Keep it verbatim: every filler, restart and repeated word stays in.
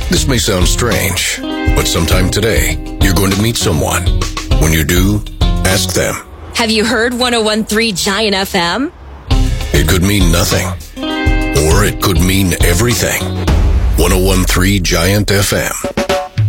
This may sound strange, but sometime today, you're going to meet someone. When you do, ask them. Have you heard one oh one point three Giant F M? It could mean nothing, or it could mean everything. one oh one point three Giant F M.